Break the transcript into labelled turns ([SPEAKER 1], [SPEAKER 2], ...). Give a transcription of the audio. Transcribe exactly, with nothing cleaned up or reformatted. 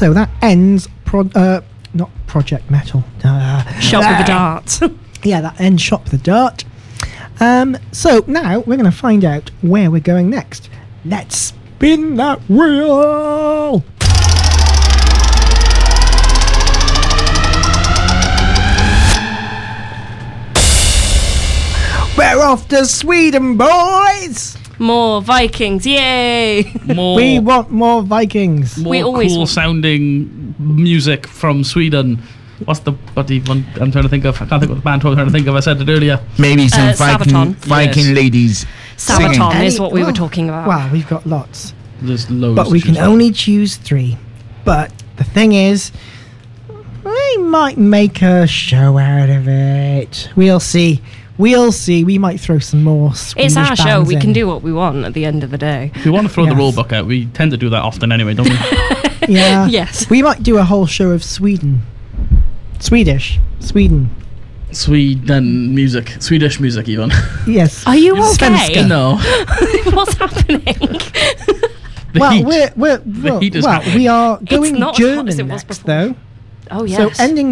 [SPEAKER 1] so that ends pro- uh, not Project Metal. Uh,
[SPEAKER 2] Shot
[SPEAKER 1] uh,
[SPEAKER 2] with the dart.
[SPEAKER 1] Yeah, that ends Shot with the Dart. Um, so now we're going to find out where we're going next. Let's spin that wheel. We're off to Sweden, boys.
[SPEAKER 2] More Vikings, yay!
[SPEAKER 3] More,
[SPEAKER 1] We want more Vikings.
[SPEAKER 3] more
[SPEAKER 2] We always
[SPEAKER 3] cool
[SPEAKER 2] want-
[SPEAKER 3] sounding music from Sweden. What's the bloody one I'm trying to think of? I can't think of what the band I'm trying to think of. I said it earlier.
[SPEAKER 4] Maybe some
[SPEAKER 2] Uh,
[SPEAKER 4] Viking,
[SPEAKER 2] Sabaton.
[SPEAKER 4] Viking
[SPEAKER 3] Yes.
[SPEAKER 4] ladies singing.
[SPEAKER 2] Sabaton
[SPEAKER 1] Any-
[SPEAKER 2] is what we were
[SPEAKER 1] well,
[SPEAKER 2] talking about.
[SPEAKER 1] Well, we've got lots.
[SPEAKER 3] There's loads.
[SPEAKER 1] But
[SPEAKER 3] to
[SPEAKER 1] we
[SPEAKER 3] choose
[SPEAKER 1] can
[SPEAKER 3] from.
[SPEAKER 1] only choose three. But the thing is, we might make a show out of it. We'll see. We'll see. We might throw some more Swedish
[SPEAKER 2] It's our show.
[SPEAKER 1] bands
[SPEAKER 2] We
[SPEAKER 1] in.
[SPEAKER 2] can do what we want at the end of the day.
[SPEAKER 3] If we want to throw the
[SPEAKER 1] Yes.
[SPEAKER 3] rule book out, we tend to do that often anyway, don't we?
[SPEAKER 1] Yeah.
[SPEAKER 2] Yes.
[SPEAKER 1] We might do a whole show of Sweden. Swedish. Sweden.
[SPEAKER 3] Sweden music. Swedish music, even.
[SPEAKER 1] Yes.
[SPEAKER 2] Are you
[SPEAKER 1] Svenska.
[SPEAKER 2] okay?
[SPEAKER 3] No.
[SPEAKER 2] What's happening?
[SPEAKER 3] The
[SPEAKER 1] well,
[SPEAKER 3] heat.
[SPEAKER 1] we're, we're, well,
[SPEAKER 3] heat is
[SPEAKER 1] well
[SPEAKER 3] happening.
[SPEAKER 1] we are
[SPEAKER 2] It's
[SPEAKER 1] going
[SPEAKER 2] not as hot
[SPEAKER 1] German
[SPEAKER 2] as it was
[SPEAKER 1] next,
[SPEAKER 2] before.
[SPEAKER 1] though.
[SPEAKER 2] Oh, yes.
[SPEAKER 1] So ending